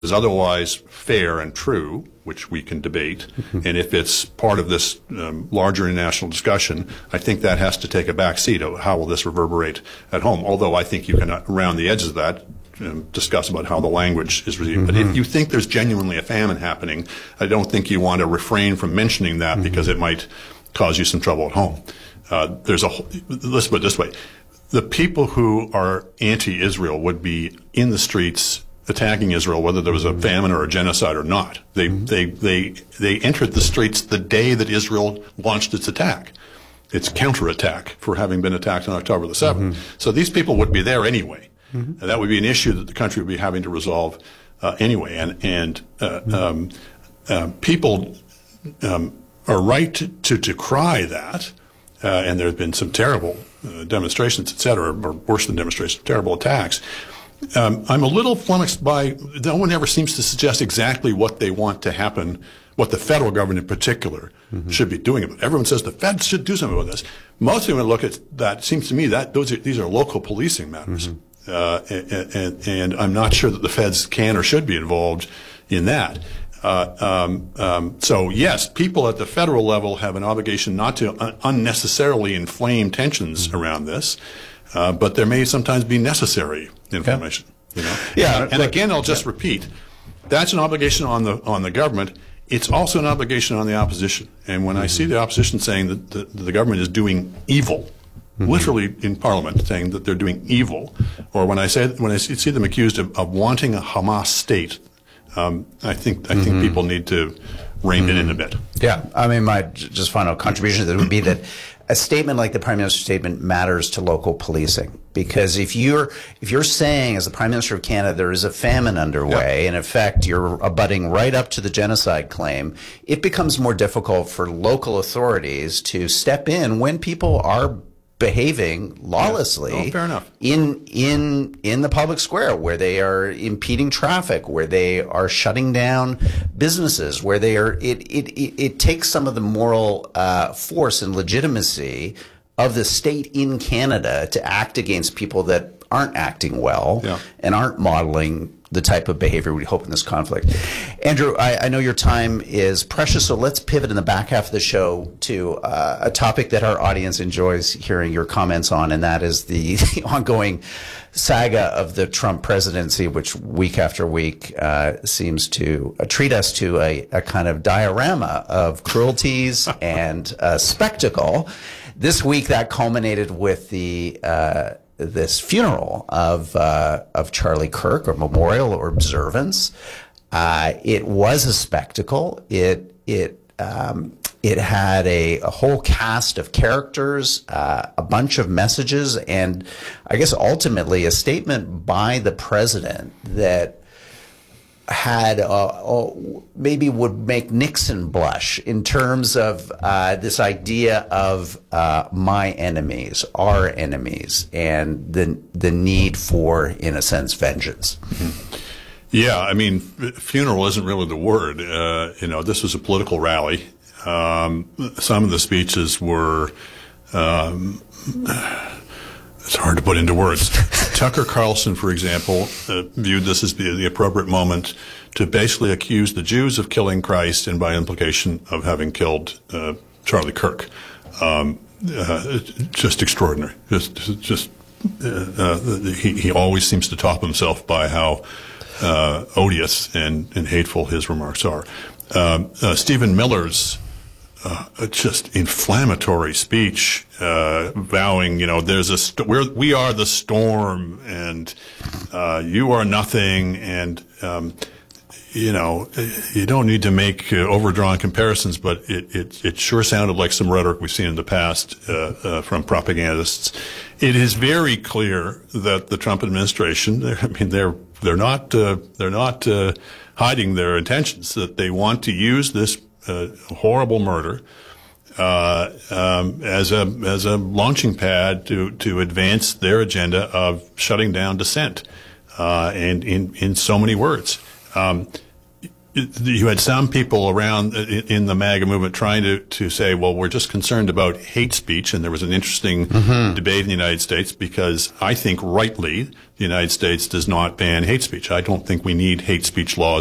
is otherwise fair and true, which we can debate, and if it's part of this larger international discussion, I think that has to take a back seat of how will this reverberate at home, although I think you can, around the edges of that, discuss about how the language is received. But if you think there's genuinely a famine happening, I don't think you want to refrain from mentioning that because it might cause you some trouble at home. Let's put it this way. The people who are anti-Israel would be in the streets attacking Israel, whether there was a famine or a genocide or not. They entered the streets the day that Israel launched its attack. Its counterattack for having been attacked on October the 7th. So these people would be there anyway. And that would be an issue that the country would be having to resolve anyway. And people are right to decry that. And there have been some terrible demonstrations, et cetera, or worse than demonstrations, terrible attacks. I'm a little flummoxed by, no one ever seems to suggest exactly what they want to happen, what the federal government in particular should be doing about it. Everyone says the Fed should do something about this. Most of them look at that, it seems to me that these are local policing matters. And I'm not sure that the feds can or should be involved in that. So yes, people at the federal level have an obligation not to unnecessarily inflame tensions around this, but there may sometimes be necessary information. You know? Yeah. And again, I'll just repeat, that's an obligation on the government. It's also an obligation on the opposition. And when I see the opposition saying that the government is doing evil, literally in Parliament saying that they're doing evil, or when I see them accused of wanting a Hamas state, I think people need to rein it in a bit. Yeah, I mean, my just final contribution to that would be that a statement like the Prime Minister's statement matters to local policing, because if you're saying, as the Prime Minister of Canada, there is a famine underway, in effect, you're abutting right up to the genocide claim, it becomes more difficult for local authorities to step in when people are behaving lawlessly fair enough. in the public square, where they are impeding traffic, where they are shutting down businesses, where they are it takes some of the moral force and legitimacy of the state in Canada to act against people that aren't acting well and aren't modeling the type of behavior we hope in this conflict. Andrew, I know your time is precious, so let's pivot in the back half of the show to a topic that our audience enjoys hearing your comments on, and that is the ongoing saga of the Trump presidency, which week after week seems to treat us to a kind of diorama of cruelties and spectacle. This week that culminated with this funeral of Charlie Kirk, or memorial or observance. It was a spectacle. It had a whole cast of characters, a bunch of messages, and I guess ultimately a statement by the president that had maybe would make Nixon blush in terms of this idea of my enemies, our enemies, and the need for, in a sense, vengeance. Yeah, I mean, funeral isn't really the word. This was a political rally. Some of the speeches were it's hard to put into words. Tucker Carlson, for example, viewed this as the appropriate moment to basically accuse the Jews of killing Christ and by implication of having killed Charlie Kirk. Just extraordinary. He always seems to top himself by how odious and hateful his remarks are. Stephen Miller's just inflammatory speech, vowing, we are the storm, and you are nothing, and you don't need to make overdrawn comparisons, but it sure sounded like some rhetoric we've seen in the past from propagandists. It is very clear that the Trump administration, they're not hiding their intentions, that they want to use this horrible murder as a launching pad to advance their agenda of shutting down dissent, and in so many words. You had some people around in the MAGA movement trying to say, well, we're just concerned about hate speech. And there was an interesting debate in the United States because I think rightly the United States does not ban hate speech. I don't think we need hate speech laws